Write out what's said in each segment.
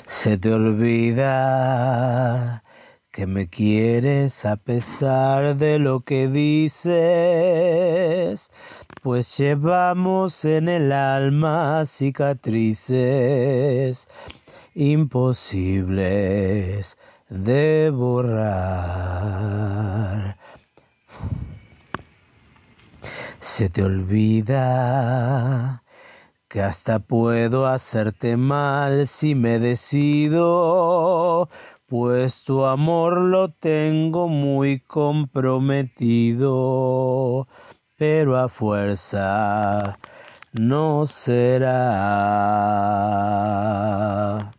Se te olvida que me quieres a pesar de lo que dices, pues llevamos en el alma cicatrices imposibles de borrar. Se te olvida que hasta puedo hacerte mal si me decido, pues tu amor lo tengo muy comprometido, pero a fuerza no será.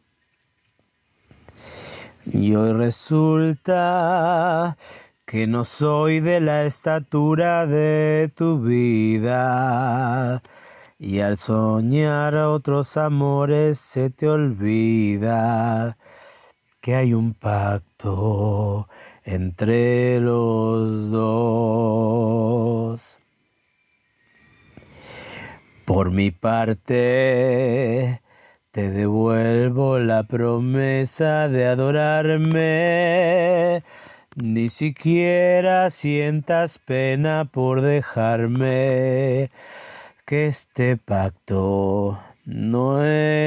Y hoy resulta que no soy de la estatura de tu vida, y al soñar a otros amores se te olvida que hay un pacto entre los dos. Por mi parte, te devuelvo la promesa de adorarme. Ni siquiera sientas pena por dejarme, que este pacto no es